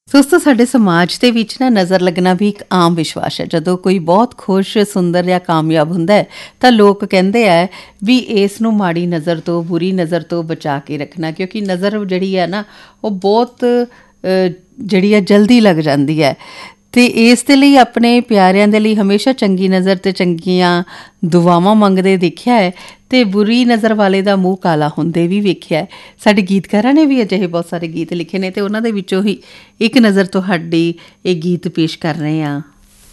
ਦੋਸਤੋ ਸਾਡੇ ਸਮਾਜ ਦੇ ਵਿੱਚ ਨਾ ਨਜ਼ਰ ਲੱਗਣਾ ਵੀ ਇੱਕ ਆਮ ਵਿਸ਼ਵਾਸ ਹੈ। ਜਦੋਂ ਕੋਈ ਬਹੁਤ ਖੁਸ਼ ਸੁੰਦਰ ਜਾਂ ਕਾਮਯਾਬ ਹੁੰਦਾ ਹੈ ਤਾਂ ਲੋਕ ਕਹਿੰਦੇ ਆ ਵੀ ਇਸ ਨੂੰ ਮਾੜੀ ਨਜ਼ਰ ਤੋਂ ਬੁਰੀ ਨਜ਼ਰ ਤੋਂ ਬਚਾ ਕੇ ਰੱਖਣਾ, ਕਿਉਂਕਿ ਨਜ਼ਰ ਜਿਹੜੀ ਹੈ ਨਾ ਉਹ ਬਹੁਤ ਜਿਹੜੀ ਹੈ ਜਲਦੀ ਲੱਗ ਜਾਂਦੀ ਹੈ। ਅਤੇ ਇਸ ਦੇ ਲਈ ਆਪਣੇ ਪਿਆਰਿਆਂ ਦੇ ਲਈ ਹਮੇਸ਼ਾ ਚੰਗੀ ਨਜ਼ਰ ਅਤੇ ਚੰਗੀਆਂ ਦੁਆਵਾਂ ਮੰਗਦੇ ਦੇਖਿਆ ਹੈ, ਅਤੇ ਬੁਰੀ ਨਜ਼ਰ ਵਾਲੇ ਦਾ ਮੂੰਹ ਕਾਲਾ ਹੁੰਦੇ ਵੀ ਵੇਖਿਆ ਹੈ। ਸਾਡੇ ਗੀਤਕਾਰਾਂ ਨੇ ਵੀ ਅਜਿਹੇ ਬਹੁਤ ਸਾਰੇ ਗੀਤ ਲਿਖੇ ਨੇ ਅਤੇ ਉਹਨਾਂ ਦੇ ਵਿੱਚੋਂ ਹੀ ਇੱਕ ਨਜ਼ਰ ਤੁਹਾਡੀ ਇਹ ਗੀਤ ਪੇਸ਼ ਕਰ ਰਹੇ ਹਾਂ।